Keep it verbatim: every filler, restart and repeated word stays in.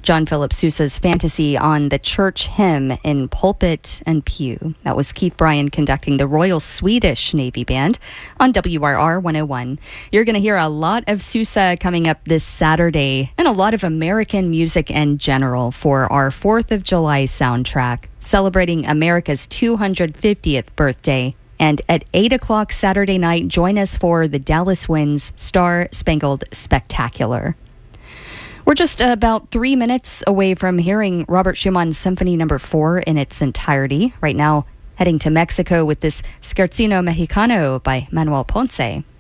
John Philip Sousa's fantasy on the church hymn in pulpit and pew. That was Keith Bryan conducting the Royal Swedish Navy Band on W R R one oh one. You're going to hear a lot of Sousa coming up this Saturday and a lot of American music in general for our fourth of July soundtrack, celebrating America's two hundred fiftieth birthday. And at eight o'clock Saturday night, join us for the Dallas Winds Star Spangled Spectacular. We're just about three minutes away from hearing Robert Schumann's Symphony Number Four in its entirety. Right now, heading to Mexico with this Scherzino Mexicano by Manuel Ponce.